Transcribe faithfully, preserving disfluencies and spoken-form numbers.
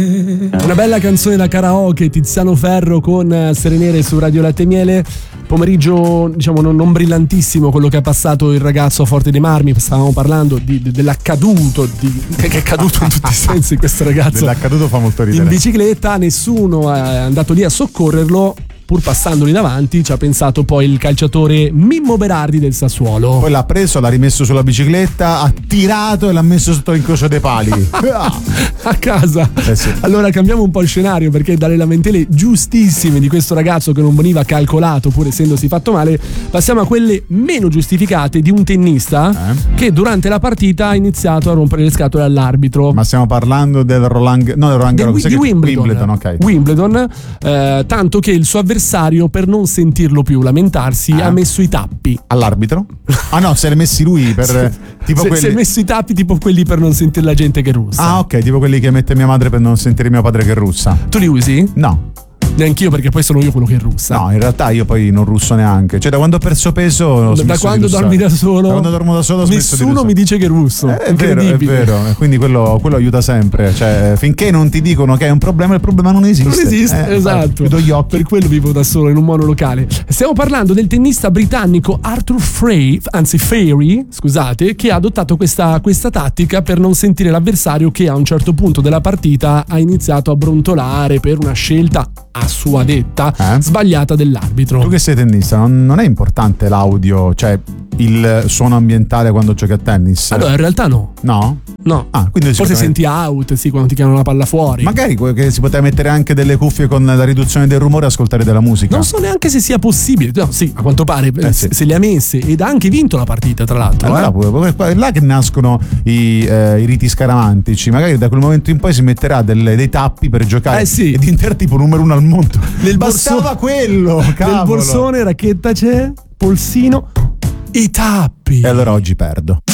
Una bella canzone da karaoke, Tiziano Ferro con Serenere su Radio Latte e Miele. Pomeriggio, diciamo, non, non brillantissimo quello che ha passato il ragazzo a Forte dei Marmi. Stavamo parlando di, di, dell'accaduto, di, che è accaduto in tutti i sensi questo ragazzo. Dell'accaduto fa molto ridere. In bicicletta, nessuno è andato lì a soccorrerlo. Pur passandoli davanti, ci ha pensato poi il calciatore Mimmo Berardi del Sassuolo. Poi l'ha preso, l'ha rimesso sulla bicicletta, ha tirato e l'ha messo sotto l'incrocio dei pali. A casa. Eh sì. Allora cambiamo un po' il scenario, perché dalle lamentele giustissime di questo ragazzo che non veniva calcolato pur essendosi fatto male, passiamo a quelle meno giustificate di un tennista eh? che durante la partita ha iniziato a rompere le scatole all'arbitro. Ma stiamo parlando del Roland, no, del Roland Garros, di, di Wimbledon, Wimbledon, okay. Wimbledon eh, tanto che il suo avversario, per non sentirlo più lamentarsi, eh? ha messo i tappi all'arbitro. Ah no, se li ha messi lui per se, tipo se, quelli... si è messo i tappi tipo quelli per non sentire la gente che russa. Ah ok, tipo quelli che mette mia madre per non sentire mio padre che russa. Tu li usi? No. Neanch'io, perché poi sono io quello che russa. No, in realtà io poi non russo neanche. Cioè, da quando ho perso peso. Da, da quando dormi da solo. Da quando dormo da solo. Nessuno mi dice che russo. Eh, è vero, è vero. E quindi quello, quello aiuta sempre. Cioè, finché non ti dicono che è un problema, il problema non esiste. Non esiste, eh, esatto. Chiudo gli occhi. Per quello vivo da solo in un monolocale. Stiamo parlando del tennista britannico Arthur Frey, anzi Fairy, scusate, che ha adottato questa, questa tattica per non sentire l'avversario, che a un certo punto della partita ha iniziato a brontolare per una scelta, a sua detta, eh? sbagliata dell'arbitro. Tu che sei tennista, non, non è importante l'audio, cioè il suono ambientale quando giochi a tennis? Allora, in realtà no. No? No. Ah, quindi forse senti out, sì, quando ti chiamano la palla fuori. Magari che si poteva mettere anche delle cuffie con la riduzione del rumore e ascoltare della musica. Non so neanche se sia possibile. No, sì, a quanto pare eh, sì. se le ha messe, ed ha anche vinto la partita, tra l'altro. Allora, eh. è là che nascono i, eh, i riti scaramantici. Magari da quel momento in poi si metterà delle, dei tappi per giocare eh sì. e diventare tipo numero uno al mondo. Nel Bastava borso... quello, cavolo. Nel borsone, racchetta c'è, polsino, i tappi. E allora oggi perdo.